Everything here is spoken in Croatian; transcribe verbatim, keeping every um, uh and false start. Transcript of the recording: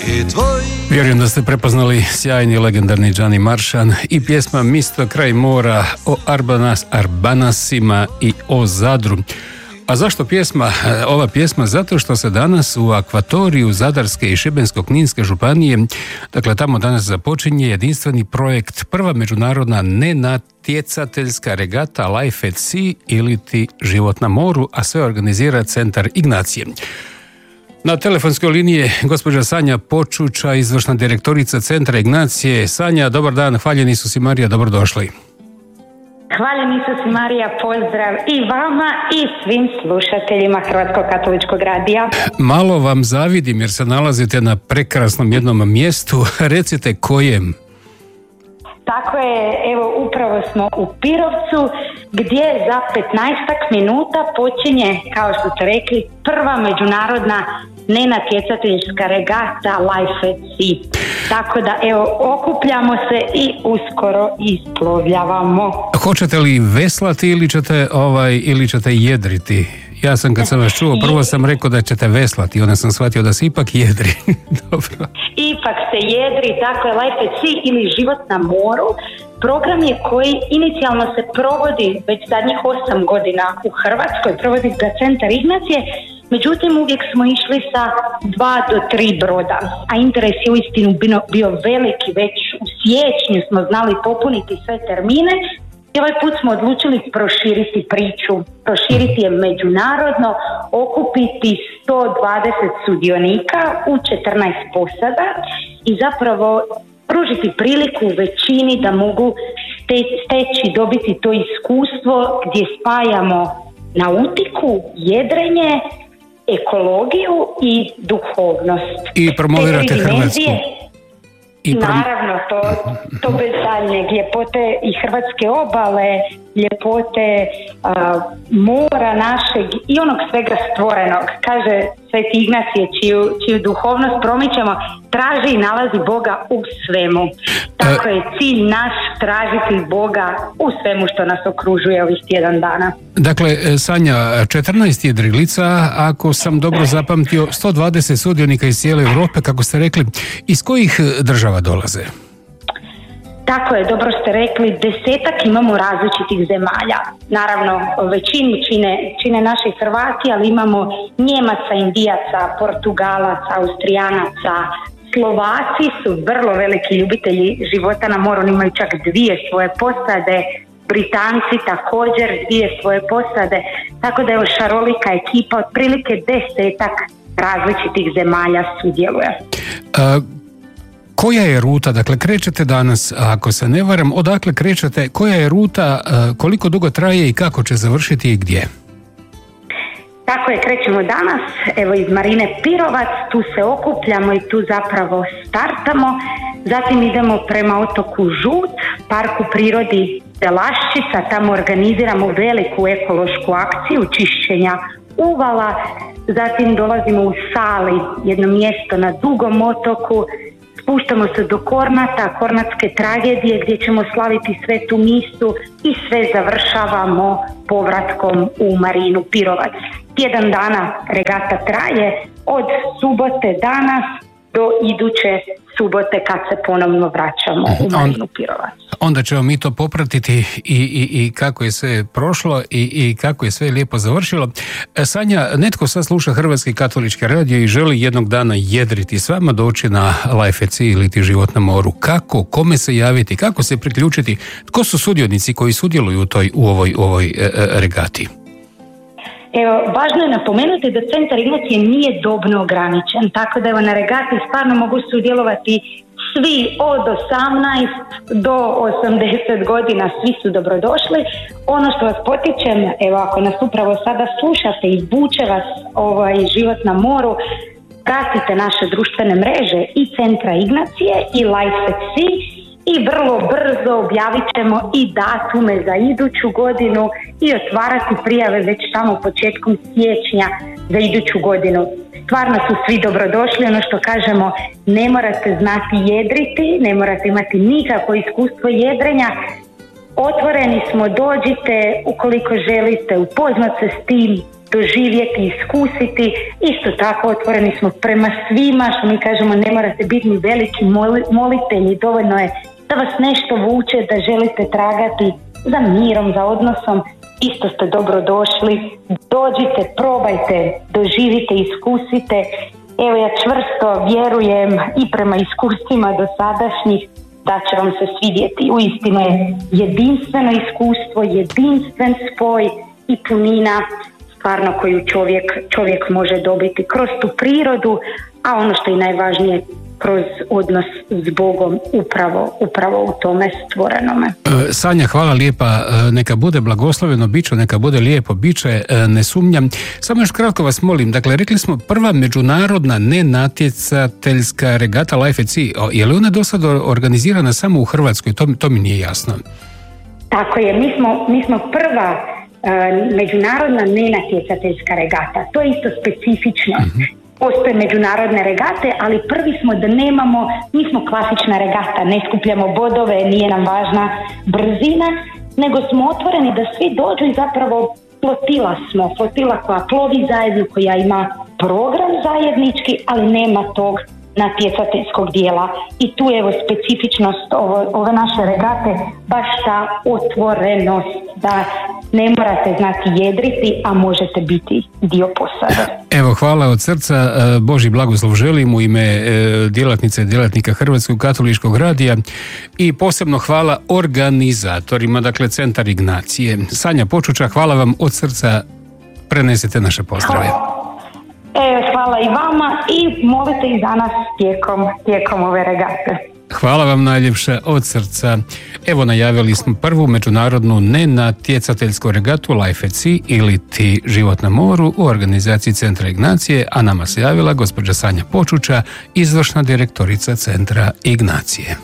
Vjerujem da ste prepoznali sjajni legendarni Gianni Maršan i pjesma Misto kraj mora o Arbanas, Arbanasima i o Zadru. A zašto pjesma? Ova pjesma zato što se danas u akvatoriju Zadarske i Šibensko-kninske županije, dakle tamo danas započinje jedinstveni projekt, prva međunarodna nenatjecateljska regata Life at Sea ili ti Život na moru, a sve organizira Centar Ignacije. Na telefonskoj liniji je gospođa Sanja Počuča, izvršna direktorica Centra Ignacije. Sanja, dobar dan, hvaljeni su si Marija, dobrodošli. Hvaljeni su si Marija, pozdrav i vama i svim slušateljima Hrvatskog katoličkog radija. Malo vam zavidim jer se nalazite na prekrasnom jednom mjestu, recite kojem? Tako je, evo upravo smo u Pirovcu gdje za petnaestak minuta počinje, kao što ste rekli, prva međunarodna nenatjecateljska regata Life at Sea. Tako da evo okupljamo se i uskoro isplovljavamo. Hoćete li veslati ili ćete, ovaj, ili ćete jedriti? Ja sam kad sam vas čuo, prvo sam rekao da ćete veslati, onda sam shvatio da se ipak jedri. Dobro. Ipak se jedri, tako je Life at Sea ili Život na moru. Program je koji inicijalno se provodi već zadnjih osam godina u Hrvatskoj, provodi ga Centar Ignacije, međutim uvijek smo išli sa dva do tri broda, a interes je uistinu bio veliki, već u siječnju smo znali popuniti sve termine. I ovaj put smo odlučili proširiti priču, proširiti je međunarodno, okupiti sto dvadeset sudionika u četrnaest posada i zapravo pružiti priliku većini da mogu steći, dobiti to iskustvo gdje spajamo nautiku, jedrenje, ekologiju i duhovnost. I promovirate Hrvatsku. I prom... Naravno, to, to bez daljnjeg, ljepote i hrvatske obale, ljepote uh, mora našeg i onog svega stvorenog. Kaže Sveti Ignacije, čiju, čiju duhovnost promičemo, traži i nalazi Boga u svemu. Tako je cilj naš, tražiti Boga u svemu što nas okružuje ovih tjedan dana. Dakle, Sanja, četrnaest jedrilica, ako sam dobro zapamtio, sto dvadeset sudionika iz cijele Europe, kako ste rekli, iz kojih država dolaze? Tako je, dobro ste rekli, desetak imamo različitih zemalja. Naravno, većinu čine, čine naši Hrvati, ali imamo Njemaca, Indijaca, Portugalaca, Austrijanaca, Slovaci su vrlo veliki ljubitelji života na moru, oni imaju čak dvije svoje posade, Britanci također dvije svoje posade, tako da je šarolika ekipa, otprilike desetak različitih zemalja sudjeluje. A... Koja je ruta, dakle krećete danas, ako se ne varam, odakle krećete, koja je ruta, koliko dugo traje i kako će završiti i gdje? Tako je, krećemo danas, evo iz Marine Pirovac, tu se okupljamo i tu zapravo startamo, zatim idemo prema otoku Žut, parku prirodi Telaščica, tamo organiziramo veliku ekološku akciju čišćenja uvala, zatim dolazimo u Sali, jedno mjesto na Dugom otoku, spuštamo se do Kornata, Kornatske tragedije gdje ćemo slaviti svetu misu i sve završavamo povratkom u Marinu Pirovac. Tjedan dana regata traje od subote danas do iduće subote kad se ponovno vraćamo u Marinu Pirovac. Onda ćemo mi to popratiti i, i, i kako je sve prošlo i, i kako je sve lijepo završilo. Sanja, netko sad sluša Hrvatski katolički radio i želi jednog dana jedriti s vama, doći na Life at Sea ili ti Život na moru. Kako, kome se javiti, kako se priključiti? Tko su sudionici koji sudjeluju u, toj, u ovoj, u ovoj e, regati? Evo, važno je napomenuti da Centar Ignacije nije dobno ograničen, tako da evo na regati stvarno mogu sudjelovati svi od osamnaest do osamdeset godina, svi su dobrodošli. Ono što vas potičem, evo ako nas upravo sada slušate i vuče vas ovaj život na moru, pratite naše društvene mreže i Centra Ignacije i Life at Sea i vrlo brzo objavit ćemo i datume za iduću godinu i otvarati prijave već tamo početkom siječnja za iduću godinu. Stvarno su svi dobrodošli, ono što kažemo, ne morate znati jedriti, ne morate imati nikakvo iskustvo jedrenja. Otvoreni smo, dođite ukoliko želite upoznat se s tim, doživjeti, iskusiti. Isto tako otvoreni smo prema svima, što mi kažemo, ne morate biti ni veliki molitelji, dovoljno je da vas nešto vuče, da želite tragati za mirom, za odnosom. Isto ste dobro došli, dođite, probajte, doživite, iskusite. Evo, ja čvrsto vjerujem i prema iskustvima dosadašnjih da će vam se svidjeti. Uistinu je jedinstveno iskustvo, jedinstven spoj i punina stvarno koju čovjek, čovjek može dobiti kroz tu prirodu, a ono što je najvažnije, kroz odnos s Bogom upravo, upravo u tome stvorenome. Sanja, hvala lijepa, neka bude blagosloveno biće, neka bude lijepo biće, ne sumnjam. Samo još kratko vas molim, dakle rekli smo prva međunarodna nenatjecateljska regata Life at Sea, je li ona do sada organizirana samo u Hrvatskoj? To, to mi nije jasno. Tako je, mi smo, mi smo prva uh, međunarodna nenatjecateljska regata, to je isto specifično. Uh-huh. Postoje međunarodne regate, ali prvi smo da nemamo, nismo klasična regata, ne skupljamo bodove, nije nam važna brzina, nego smo otvoreni da svi dođu i zapravo flotila smo, flotila koja plovi zajedno, koja ima program zajednički, ali nema tog natjecateljskog dijela. I tu je evo specifičnost ovo, ove naše regate, baš ta otvorenost, da ne morate znati jedriti, a možete biti dio posade. Evo, hvala od srca, Božji blagoslov želim u ime djelatnice i djelatnika Hrvatskog katoličkog radija i posebno hvala organizatorima, dakle Centar Ignacije. Sanja Počuča, hvala vam od srca, prenesete naše pozdrave. E, hvala i vama i molite i za nas tijekom, tijekom ove regate. Hvala vam najljepše od srca. Evo, najavili smo prvu međunarodnu nenatjecateljsku regatu Life at Sea ili ti Život na moru u organizaciji Centra Ignacije, a nama se javila gospođa Sanja Počuča, izvršna direktorica Centra Ignacije.